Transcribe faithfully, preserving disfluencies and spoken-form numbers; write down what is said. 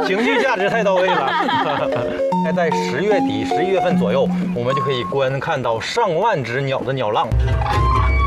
情绪价值太到位了。哎，在十月底、十一月份左右，我们就可以观看到上万只鸟的鸟浪。